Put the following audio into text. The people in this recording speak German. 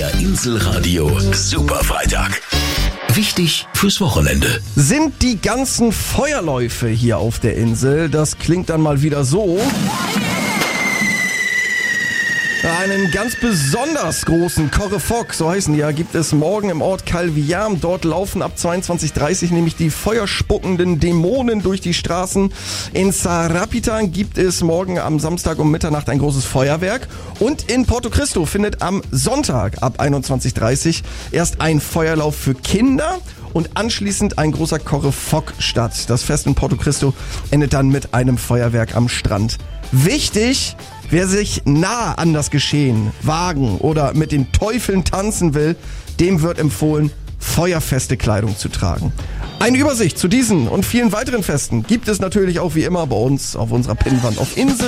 Der Inselradio Superfreitag. Wichtig fürs Wochenende. Sind die ganzen Feuerläufe hier auf der Insel, das klingt dann mal wieder so. Einen ganz besonders großen Corefoc, so heißen die ja, gibt es morgen im Ort Calviam. Dort laufen ab 22:30 nämlich die feuerspuckenden Dämonen durch die Straßen. In Sarapitan gibt es morgen am Samstag um Mitternacht ein großes Feuerwerk. Und in Porto Cristo findet am Sonntag ab 21:30 erst ein Feuerlauf für Kinder und anschließend ein großer Corefoc statt. Das Fest in Porto Cristo endet dann mit einem Feuerwerk am Strand. Wichtig: wer sich nah an das Geschehen wagen oder mit den Teufeln tanzen will, dem wird empfohlen, feuerfeste Kleidung zu tragen. Eine Übersicht zu diesen und vielen weiteren Festen gibt es natürlich auch wie immer bei uns auf unserer Pinnwand auf Insel.